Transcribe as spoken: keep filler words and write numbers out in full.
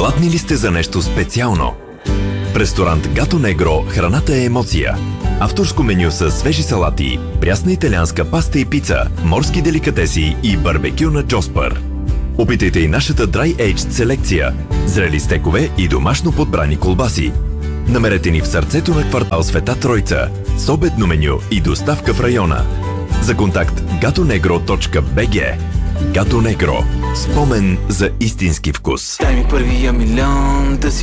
Гладни ли сте за нещо специално? В ресторант Гато Негро храната е емоция. Авторско меню с свежи салати, прясна италианска паста и пица, морски деликатеси и барбекю на Джоспър. Опитайте и нашата Dry Aged селекция, зрели стекове и домашно подбрани колбаси. Намерете ни в сърцето на квартал Света Тройца, с обедно меню и доставка в района. За контакт gatonegro точка би джи. Гато Негро. Спомен за истински вкус. Дай ми първия милион да си